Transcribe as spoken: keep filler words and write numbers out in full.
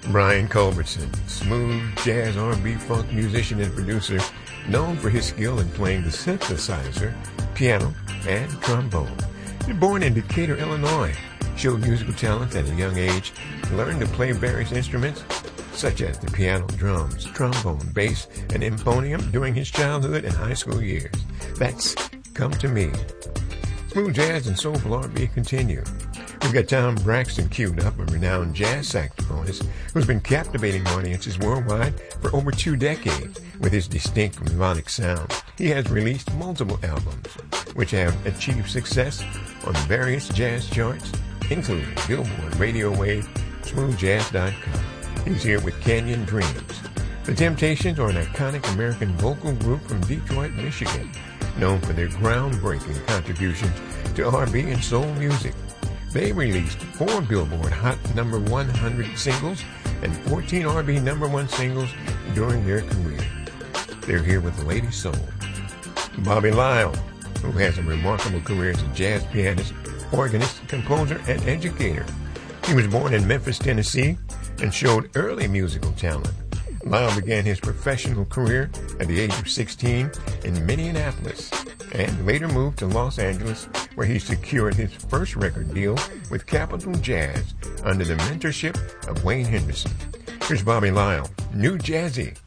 Brian Culbertson, smooth jazz R and B funk musician and producer, known for his skill in playing the synthesizer, piano, and trombone. He was born in Decatur, Illinois, showed musical talent at a young age, learned to play various instruments such as the piano, drums, trombone, bass, and euphonium during his childhood and high school years. That's Come to Me. Smooth jazz and soulful R and B continue. We've got Tom Braxton queued up, a renowned jazz saxophonist who's been captivating audiences worldwide for over two decades with his distinct melodic sound. He has released multiple albums, which have achieved success on various jazz charts, including Billboard, Radio Wave, smooth jazz dot com. He's here with Canyon Dreams. The Temptations are an iconic American vocal group from Detroit, Michigan, known for their groundbreaking contributions to R and B and soul music. They released four Billboard Hot Number one hundred singles and fourteen R and B Number one singles during their career. They're here with Lady Soul. Bobby Lyle, who has a remarkable career as a jazz pianist, organist, composer, and educator. He was born in Memphis, Tennessee, and showed early musical talent. Lyle began his professional career at the age of sixteen in Minneapolis and later moved to Los Angeles, where he secured his first record deal with Capitol Jazz under the mentorship of Wayne Henderson. Here's Bobby Lyle, New Jazzy.